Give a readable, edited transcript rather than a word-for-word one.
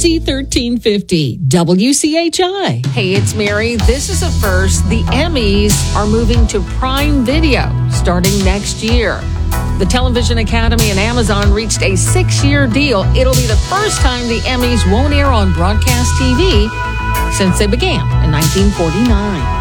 KRZ 1350, WCHI. Hey, it's Mary. This is a first. The Emmys are moving to Prime Video starting next year. The Television Academy and Amazon reached a 6-year deal. It'll be the first time the Emmys won't air on broadcast TV since they began in 1949.